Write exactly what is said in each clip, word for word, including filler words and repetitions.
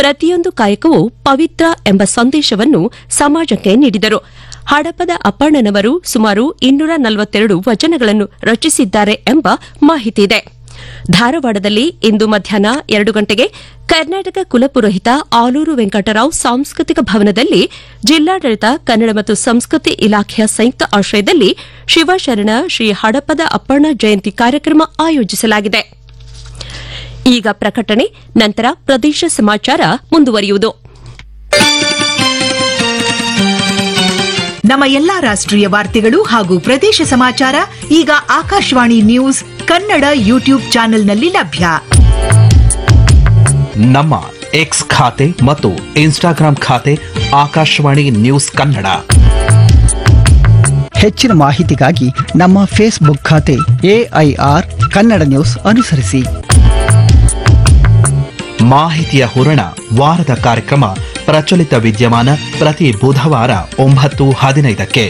ಪ್ರತಿಯೊಂದು ಕಾಯಕವೂ ಪವಿತ್ರ ಎಂಬ ಸಂದೇಶವನ್ನು ಸಮಾಜಕ್ಕೆ ನೀಡಿದರು. ಹಡಪದ ಅಪ್ಪಣ್ಣನವರು ಸುಮಾರು ಇನ್ನೂರ ನಲವತ್ತೆರಡು ವಚನಗಳನ್ನು ರಚಿಸಿದ್ದಾರೆ ಎಂಬ ಮಾಹಿತಿ ಇದೆ. ಧಾರವಾಡದಲ್ಲಿ ಇಂದು ಮಧ್ಯಾಹ್ನ ಎರಡು ಗಂಟೆಗೆ ಕರ್ನಾಟಕ ಕುಲಪುರೋಹಿತ ಆಲೂರು ವೆಂಕಟರಾವ್ ಸಾಂಸ್ಕೃತಿಕ ಭವನದಲ್ಲಿ ಜಿಲ್ಲಾಡಳಿತ ಕನ್ನಡ ಮತ್ತು ಸಂಸ್ಕೃತಿ ಇಲಾಖೆಯ ಸಂಯುಕ್ತ ಆಶ್ರಯದಲ್ಲಿ ಶಿವಶರಣ ಶ್ರೀ ಹಡಪದ ಅಪ್ಪಣ್ಣ ಜಯಂತಿ ಕಾರ್ಯಕ್ರಮ ಆಯೋಜಿಸಲಾಗಿದೆ. ಈಗ ಪ್ರಕಟಣೆ, ನಂತರ ಪ್ರದೇಶ ಸಮಾಚಾರ ಮುಂದುವರಿಯುವುದು. ನಮ್ಮ ಎಲ್ಲಾ ರಾಷ್ಟ್ರೀಯ ವಾರ್ತೆಗಳು ಹಾಗೂ ಪ್ರದೇಶ ಸಮಾಚಾರ ಈಗ ಆಕಾಶವಾಣಿ ನ್ಯೂಸ್ ಕನ್ನಡ ಯೂಟ್ಯೂಬ್ ಚಾನೆಲ್ನಲ್ಲಿ ಲಭ್ಯ. ನಮ್ಮ ಎಕ್ಸ್ ಖಾತೆ ಮತ್ತು ಇನ್ಸ್ಟಾಗ್ರಾಂ ಖಾತೆ ಆಕಾಶವಾಣಿ ನ್ಯೂಸ್ ಕನ್ನಡ. ಹೆಚ್ಚಿನ ಮಾಹಿತಿಗಾಗಿ ನಮ್ಮ ಫೇಸ್ಬುಕ್ ಖಾತೆ ಎಐಆರ್ ಕನ್ನಡ ನ್ಯೂಸ್ ಅನುಸರಿಸಿ. ಮಾಹಿತಿಯ ಹೂರಣ ವಾರದ ಕಾರ್ಯಕ್ರಮ ಪ್ರಚಲಿತ ವಿದ್ಯಮಾನ ಪ್ರತಿ ಬುಧವಾರ ಒಂಬತ್ತು ಹದಿನೈದಕ್ಕೆ.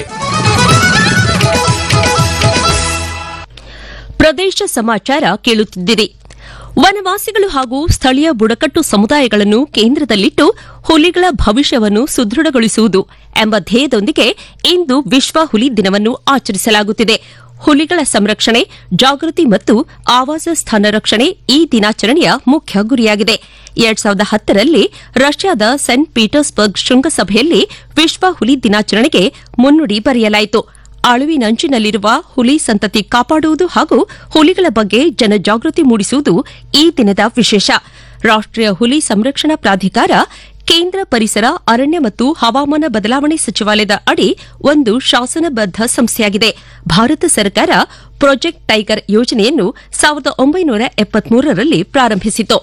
ಪ್ರದೇಶ ಸಮಾಚಾರ ಕೇಳುತ್ತಿದ್ದೀರಿ. ವನವಾಸಿಗಳು ಹಾಗೂ ಸ್ಥಳೀಯ ಬುಡಕಟ್ಟು ಸಮುದಾಯಗಳನ್ನು ಕೇಂದ್ರದಲ್ಲಿಟ್ಟು ಹುಲಿಗಳ ಭವಿಷ್ಯವನ್ನು ಸುದೃಢಗೊಳಿಸುವುದು ಎಂಬ ಧ್ಯೇಯದೊಂದಿಗೆ ಇಂದು ವಿಶ್ವ ಹುಲಿ ದಿನವನ್ನು ಆಚರಿಸಲಾಗುತ್ತಿದೆ. ಹುಲಿಗಳ ಸಂರಕ್ಷಣೆ, ಜಾಗೃತಿ ಮತ್ತು ಆವಾಸ ಸ್ಥಾನ ರಕ್ಷಣೆ ಈ ದಿನಾಚರಣೆಯ ಮುಖ್ಯ ಗುರಿಯಾಗಿದೆ. ಎರಡ್ ಸಾವಿರದ ಹತ್ತರಲ್ಲಿ ರಷ್ಯಾದ ಸೇಂಟ್ ಪೀಟರ್ಸ್ಬರ್ಗ್ ಶೃಂಗಸಭೆಯಲ್ಲಿ ವಿಶ್ವ ಹುಲಿ ದಿನಾಚರಣೆಗೆ ಮುನ್ನುಡಿ ಬರೆಯಲಾಯಿತು. ಅಳಿವಿನಂಚಿನಲ್ಲಿರುವ ಹುಲಿ ಸಂತತಿ ಕಾಪಾಡುವುದು ಹಾಗೂ ಹುಲಿಗಳ ಬಗ್ಗೆ ಜನಜಾಗೃತಿ ಮೂಡಿಸುವುದು ಈ ದಿನದ ವಿಶೇಷ. ರಾಷ್ಟೀಯ ಹುಲಿ ಸಂರಕ್ಷಣಾ ಪ್ರಾಧಿಕಾರ ಕೇಂದ್ರ ಪರಿಸರ, ಅರಣ್ಯ ಮತ್ತು ಹವಾಮಾನ ಬದಲಾವಣೆ ಸಚಿವಾಲಯದ ಅಡಿ ಒಂದು ಶಾಸನಬದ್ದ ಸಂಸ್ಥೆಯಾಗಿದೆ. ಭಾರತ ಸರ್ಕಾರ ಪ್ರಾಜೆಕ್ಟ್ ಟೈಗರ್ ಯೋಜನೆಯನ್ನು ಸಾವಿರದ ಒಂಬೈನೂರ ಎಪ್ಪತ್ಮೂರರಲ್ಲಿ ಪ್ರಾರಂಭಿಸಿತು.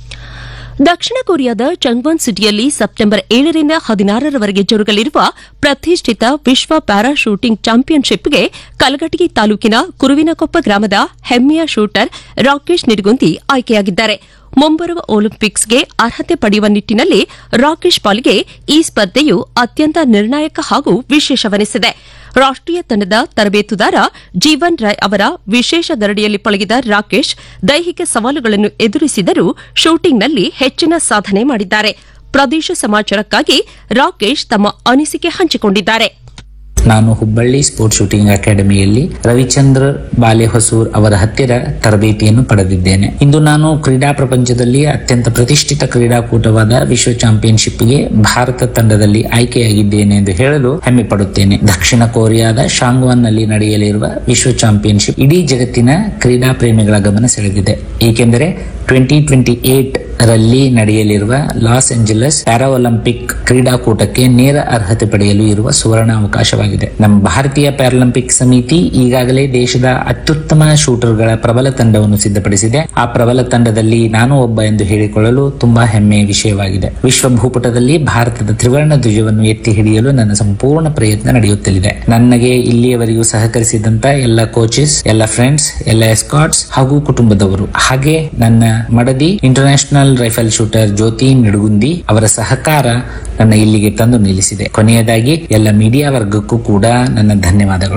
ದಕ್ಷಿಣ ಕೊರಿಯಾದ ಚಂಗ್ವನ್ ಸಿಟಿಯಲ್ಲಿ ಸೆಪ್ಟೆಂಬರ್ ಏಳರಿಂದ ಹದಿನಾರರವರೆಗೆ ಜರುಗಲಿರುವ ಪ್ರತಿಷ್ಠಿತ ವಿಶ್ವ ಪ್ಯಾರಾ ಶೂಟಿಂಗ್ ಚಾಂಪಿಯನ್ಶಿಪ್ಗೆ ಕಲಘಟಗಿ ತಾಲೂಕಿನ ಕುರುವಿನಕೊಪ್ಪ ಗ್ರಾಮದ ಹೆಮ್ಮೆಯ ಶೂಟರ್ ರಾಕೇಶ್ ನಿಡಗುಂದಿ ಆಯ್ಕೆಯಾಗಿದ್ದಾರೆ. ಮುಂಬರುವ ಒಲಿಂಪಿಕ್ಸ್ಗೆ ಅರ್ಹತೆ ಪಡೆಯುವ ನಿಟ್ಟಿನಲ್ಲಿ ರಾಕೇಶ್ ಪಾಲ್ಗೆ ಈ ಸ್ಪರ್ಧೆಯು ಅತ್ಯಂತ ನಿರ್ಣಾಯಕ ಹಾಗೂ ವಿಶೇಷವೆನಿಸಿದೆ. ರಾಷ್ಟೀಯ ತಂಡದ ತರಬೇತುದಾರ ಜೀವನ್ ರಾಯ್ ಅವರ ವಿಶೇಷ ಗರಡಿಯಲ್ಲಿ ಪಳಗಿದ ರಾಕೇಶ್ ದೈಹಿಕ ಸವಾಲುಗಳನ್ನು ಎದುರಿಸಿದರೂ ಶೂಟಿಂಗ್ನಲ್ಲಿ ಹೆಚ್ಚಿನ ಸಾಧನೆ ಮಾಡಿದ್ದಾರೆ. ಪ್ರದೇಶ ಸಮಾಚಾರಕ್ಕಾಗಿ ರಾಕೇಶ್ ತಮ್ಮ ಅನಿಸಿಕೆ ಹಂಚಿಕೊಂಡಿದ್ದಾರೆ. ನಾನು ಹುಬ್ಬಳ್ಳಿ ಸ್ಪೋರ್ಟ್ಸ್ ಶೂಟಿಂಗ್ ಅಕಾಡೆಮಿಯಲ್ಲಿ ರವಿಚಂದ್ರ ಬಾಲೆಹೊಸೂರ್ ಅವರ ಹತ್ತಿರ ತರಬೇತಿಯನ್ನು ಪಡೆದಿದ್ದೇನೆ. ಇಂದು ನಾನು ಕ್ರೀಡಾ ಪ್ರಪಂಚದಲ್ಲಿ ಅತ್ಯಂತ ಪ್ರತಿಷ್ಠಿತ ಕ್ರೀಡಾಕೂಟವಾದ ವಿಶ್ವ ಚಾಂಪಿಯನ್ಶಿಪ್ಗೆ ಭಾರತ ತಂಡದಲ್ಲಿ ಆಯ್ಕೆಯಾಗಿದ್ದೇನೆ ಎಂದು ಹೇಳಲು ಹೆಮ್ಮೆ ಪಡುತ್ತೇನೆ. ದಕ್ಷಿಣ ಕೊರಿಯಾದ ಶಾಂಗ್ವಾನ್ ನಲ್ಲಿ ನಡೆಯಲಿರುವ ವಿಶ್ವ ಚಾಂಪಿಯನ್ಶಿಪ್ ಇಡೀ ಜಗತ್ತಿನ ಕ್ರೀಡಾ ಪ್ರೇಮಿಗಳ ಗಮನ ಸೆಳೆದಿದೆ. ಏಕೆಂದರೆ ಟ್ವೆಂಟಿ ಟ್ವೆಂಟಿ ಏಟ್ ರಲ್ಲಿ ನಡೆಯಲಿರುವ ಲಾಸ್ ಏಂಜಲಸ್ ಪ್ಯಾರಾ ಒಲಿಂಪಿಕ್ ಕ್ರೀಡಾಕೂಟಕ್ಕೆ ನೇರ ಅರ್ಹತೆ ಪಡೆಯಲು ಇರುವ ಸುವರ್ಣ ಅವಕಾಶವಾಗಿದೆ. ನಮ್ಮ ಭಾರತೀಯ ಪ್ಯಾರಾಲಿಂಪಿಕ್ ಸಮಿತಿ ಈಗಾಗಲೇ ದೇಶದ ಅತ್ಯುತ್ತಮ ಶೂಟರ್ಗಳ ಪ್ರಬಲ ತಂಡವನ್ನು ಸಿದ್ಧಪಡಿಸಿದೆ. ಆ ಪ್ರಬಲ ತಂಡದಲ್ಲಿ ನಾನು ಒಬ್ಬ ಎಂದು ಹೇಳಿಕೊಳ್ಳಲು ತುಂಬಾ ಹೆಮ್ಮೆಯ ವಿಷಯವಾಗಿದೆ. ವಿಶ್ವ ಭೂಪಟದಲ್ಲಿ ಭಾರತದ ತ್ರಿವರ್ಣ ಧ್ವಜವನ್ನು ಎತ್ತಿ ಹಿಡಿಯಲು ನನ್ನ ಸಂಪೂರ್ಣ ಪ್ರಯತ್ನ ನಡೆಯುತ್ತಲಿದೆ. ನನಗೆ ಇಲ್ಲಿಯವರೆಗೂ ಸಹಕರಿಸಿದಂತ ಎಲ್ಲ ಕೋಚಸ್, ಎಲ್ಲ ಫ್ರೆಂಡ್ಸ್, ಎಲ್ಲ ಎಸ್ಕಾಟ್ಸ್ ಹಾಗೂ ಕುಟುಂಬದವರು, ಹಾಗೆ ನನ್ನ ಮಡದಿ ಇಂಟರ್ನ್ಯಾಷನಲ್ ರೈಫಲ್ ಶೂಟರ್ ಜ್ಯೋತಿ ನಿಡಗುಂದಿ ಅವರ ಸಹಕಾರ ನನ್ನ ಇಲ್ಲಿಗೆ ತಂದು ನಿಲ್ಲಿಸಿದೆ. ಕೊನೆಯದಾಗಿ ಎಲ್ಲ ಮೀಡಿಯಾ ವರ್ಗಕ್ಕೂ ಕೂಡ ನನ್ನ ಧನ್ಯವಾದಗಳು.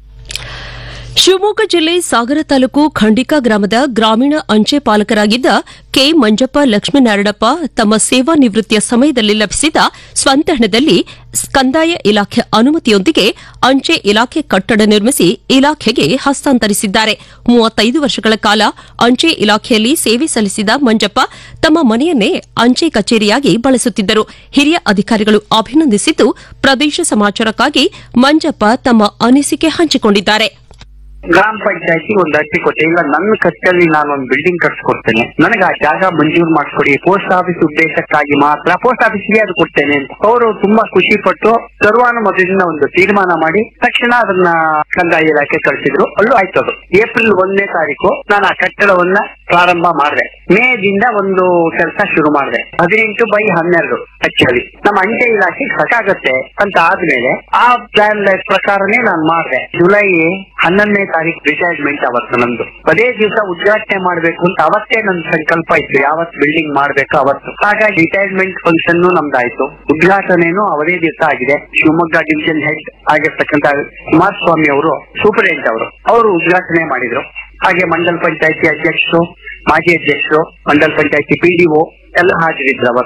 ಶಿವಮೊಗ್ಗ ಜಿಲ್ಲೆ ಸಾಗರ ತಾಲೂಕು ಖಂಡಿಕಾ ಗ್ರಾಮದ ಗ್ರಾಮೀಣ ಅಂಚೆ ಪಾಲಕರಾಗಿದ್ದ ಕೆ ಮಂಜಪ್ಪ ಲಕ್ಷ್ಮೀನಾರಾಯಣಪ್ಪ ತಮ್ಮ ಸೇವಾ ನಿವೃತ್ತಿಯ ಸಮಯದಲ್ಲಿ ಲಭಿಸಿದ ಸ್ವಂತ ಹಣದಲ್ಲಿ ಕಂದಾಯ ಇಲಾಖೆ ಅನುಮತಿಯೊಂದಿಗೆ ಅಂಚೆ ಇಲಾಖೆ ಕಟ್ಟಡ ನಿರ್ಮಿಸಿ ಇಲಾಖೆಗೆ ಹಸ್ತಾಂತರಿಸಿದ್ದಾರೆ. ಮೂವತ್ತೈದು ವರ್ಷಗಳ ಕಾಲ ಅಂಚೆ ಇಲಾಖೆಯಲ್ಲಿ ಸೇವೆ ಸಲ್ಲಿಸಿದ ಮಂಜಪ್ಪ ತಮ್ಮ ಮನೆಯನ್ನೇ ಅಂಚೆ ಕಚೇರಿಯಾಗಿ ಬಳಸುತ್ತಿದ್ದರು. ಹಿರಿಯ ಅಧಿಕಾರಿಗಳು ಅಭಿನಂದಿಸಿದ್ದು, ಪ್ರದೇಶ ಸಮಾಚಾರಕ್ಕಾಗಿ ಮಂಜಪ್ಪ ತಮ್ಮ ಅನಿಸಿಕೆ ಹಂಚಿಕೊಂಡಿದ್ದಾರೆ. ಗ್ರಾಮ ಪಂಚಾಯತಿ ಒಂದು ಅರ್ಜಿ ಕೊಟ್ಟೆ, ಇಲ್ಲ ನನ್ನ ಖರ್ಚಲ್ಲಿ ನಾನು ಒಂದು ಬಿಲ್ಡಿಂಗ್ ಕಟ್ಸ್ಕೊಡ್ತೇನೆ, ನನಗೆ ಆ ಜಾಗ ಮಂಜೂರು ಮಾಡಿಸ್ಕೊಡಿ, ಪೋಸ್ಟ್ ಆಫೀಸ್ ಉದ್ದೇಶಕ್ಕಾಗಿ ಮಾತ್ರ ಪೋಸ್ಟ್ ಆಫೀಸ್ಗೆ ಅದು ಕೊಡ್ತೇನೆ ಅಂತ ಅವರು ತುಂಬಾ ಖುಷಿ ಪಟ್ಟು ಸರ್ವಾನುಮತದಿಂದ ಒಂದು ತೀರ್ಮಾನ ಮಾಡಿ ತಕ್ಷಣ ಅದನ್ನ ಕಂದಾಯ ಇಲಾಖೆ ಕಳಿಸಿದ್ರು. ಅಲ್ಲೂ ಆಯ್ತು. ಅದು ಏಪ್ರಿಲ್ ಒಂದನೇ ತಾರೀಕು ನಾನು ಆ ಕಟ್ಟಡವನ್ನ ಪ್ರಾರಂಭ ಮಾಡಿದೆ. ಮೇದಿಂದ ಒಂದು ಕೆಲಸ ಶುರು ಮಾಡಿದೆ. ಹದಿನೆಂಟು ಬೈ ಹನ್ನೆರಡು ಆಕ್ಚುಲಿ ನಮ್ಮ ಅಂಚೆ ಇಲಾಖೆಗೆ ಸಾಕಾಗತ್ತೆ ಅಂತ ಆದ್ಮೇಲೆ ಆ ಪ್ಲಾನ್ ಪ್ರಕಾರನೇ ನಾನು ಮಾಡಿದೆ. ಜುಲೈ ಹನ್ನೊಂದನೇ ತಾರೀಕು ರಿಟೈರ್ಮೆಂಟ್ ಅವತ್ತು ನಂದು. ಅದೇ ದಿವಸ ಉದ್ಘಾಟನೆ ಮಾಡ್ಬೇಕು ಅಂತ ಅವತ್ತೇ ನನ್ನ ಸಂಕಲ್ಪ ಇತ್ತು, ಯಾವತ್ ಬಿಲ್ಡಿಂಗ್ ಮಾಡ್ಬೇಕು ಅವತ್ತು. ಹಾಗಾಗಿ ರಿಟೈರ್ಮೆಂಟ್ ಫಂಕ್ಷನ್ ನಮ್ದಾಯ್ತು, ಉದ್ಘಾಟನೆನೂ ಅವದೇ ದಿವಸ ಆಗಿದೆ. ಶಿವಮೊಗ್ಗ ಡಿವಿಷನ್ ಹೆಡ್ ಆಗಿರ್ತಕ್ಕಂಥ ಕುಮಾರಸ್ವಾಮಿ ಅವರು ಸೂಪರಿಂಟೆಂಡೆಂಟ್ ಅವರು ಅವರು ಉದ್ಘಾಟನೆ ಮಾಡಿದ್ರು. ಹಾಗೆ ಮಂಡಲ್ ಪಂಚಾಯತಿ ಅಧ್ಯಕ್ಷರು, ಮಾಜಿ ಅಧ್ಯಕ್ಷರು, ಮಂಡಲ್ ಪಂಚಾಯತಿ ಪಿಡಿಒ ಎಲ್ಲ ಹಾಜರಿದ್ರು.